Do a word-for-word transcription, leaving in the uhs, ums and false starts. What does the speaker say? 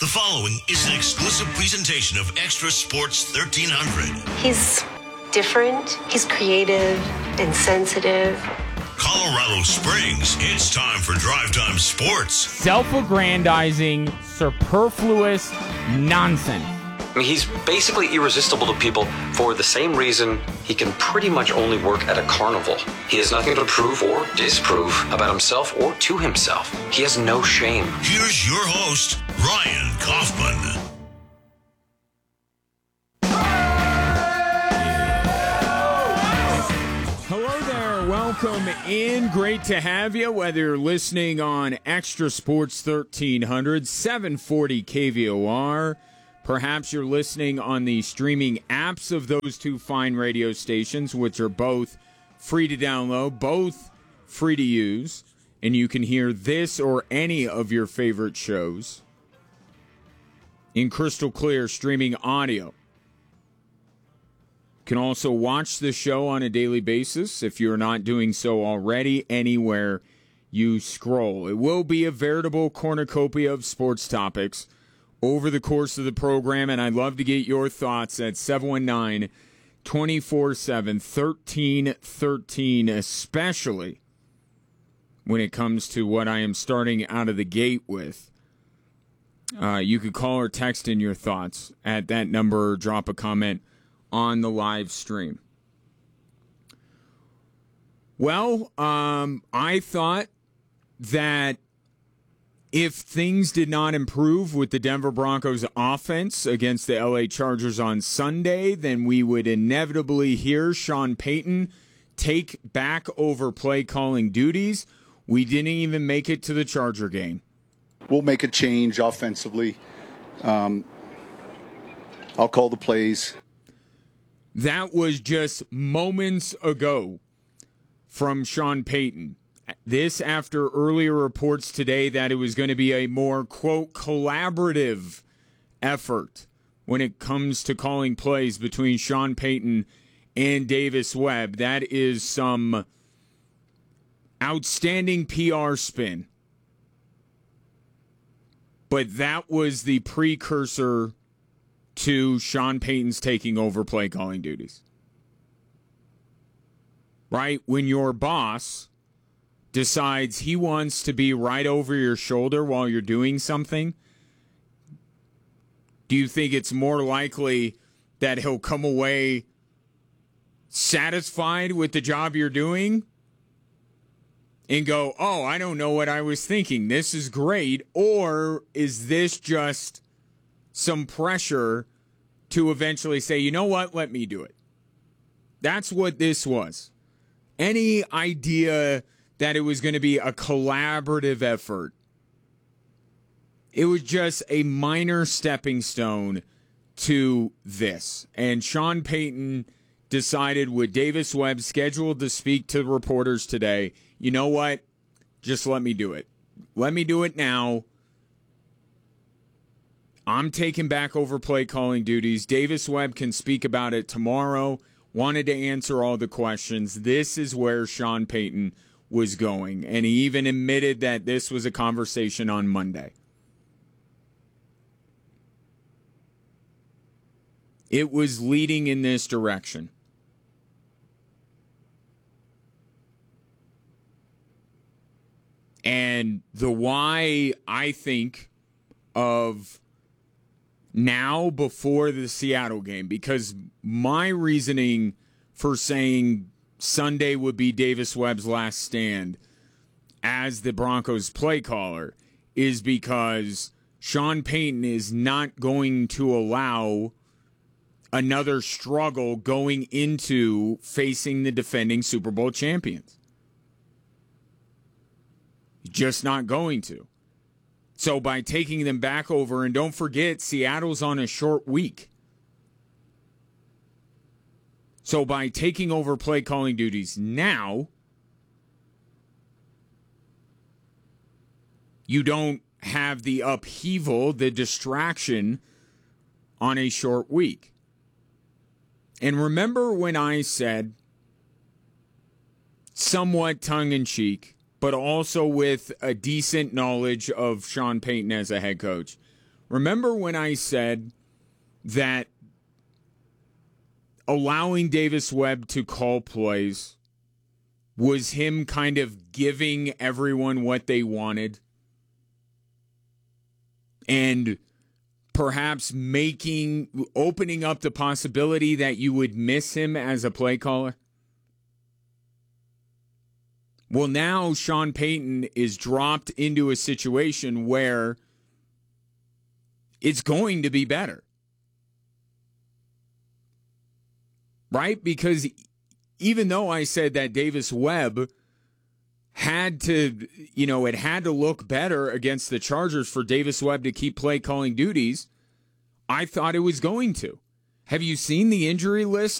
The following is an exclusive presentation of Extra Sports thirteen hundred. He's different, he's creative and sensitive. Colorado Springs, it's time for Drive Time Sports. Self-aggrandizing, superfluous nonsense. I mean, he's basically irresistible to people for the same reason he can pretty much only work at a carnival. He has nothing to prove or disprove about himself or to himself. He has no shame. Here's your host, Ryan Kaufman. Hello there. Welcome in. Great to have you, whether you're listening on Extra Sports thirteen hundred, seven forty K V O R. Perhaps you're listening on the streaming apps of those two fine radio stations, which are both free to download, both free to use, and you can hear this or any of your favorite shows in crystal clear streaming audio. You can also watch the show on a daily basis if you're not doing so already anywhere you scroll. It will be a veritable cornucopia of sports topics over the course of the program, and I'd love to get your thoughts at seven one nine, two four seven, one three one three, especially when it comes to what I am starting out of the gate with. Uh, you could call or text in your thoughts at that number or drop a comment on the live stream. Well, um, I thought that if things did not improve with the Denver Broncos offense against the L A Chargers on Sunday, then we would inevitably hear Sean Payton take back over play calling duties. We didn't even make it to the Charger game. We'll make a change offensively. Um, I'll call the plays. That was just moments ago from Sean Payton. This after earlier reports today that it was going to be a more, quote, collaborative effort when it comes to calling plays between Sean Payton and Davis Webb. That is some outstanding P R spin. But that was the precursor to Sean Payton's taking over play calling duties. Right? When your boss decides he wants to be right over your shoulder while you're doing something, do you think it's more likely that he'll come away satisfied with the job you're doing and go, oh, I don't know what I was thinking, this is great? Or is this just some pressure to eventually say, you know what, let me do it? That's what this was. Any idea that it was going to be a collaborative effort, it was just a minor stepping stone to this. And Sean Payton decided with Davis Webb scheduled to speak to reporters today, you know what, just let me do it. Let me do it now. I'm taking back over play calling duties. Davis Webb can speak about it tomorrow. Wanted to answer all the questions. This is where Sean Payton was going, and he even admitted that this was a conversation on Monday. It was leading in this direction. And the why, I think, of now before the Seattle game, because my reasoning for saying Sunday would be Davis Webb's last stand as the Broncos play caller is because Sean Payton is not going to allow another struggle going into facing the defending Super Bowl champions. Just not going to. So by taking them back over, and don't forget, Seattle's on a short week. So by taking over play calling duties now, you don't have the upheaval, the distraction on a short week. And remember when I said, somewhat tongue-in-cheek, but also with a decent knowledge of Sean Payton as a head coach, Remember when I said that allowing Davis Webb to call plays was him kind of giving everyone what they wanted and perhaps making, opening up the possibility that you would miss him as a play caller? Well, now Sean Payton is dropped into a situation where it's going to be better. Right? Because even though I said that Davis Webb had to, you know, it had to look better against the Chargers for Davis Webb to keep play calling duties, I thought it was going to. Have you seen the injury list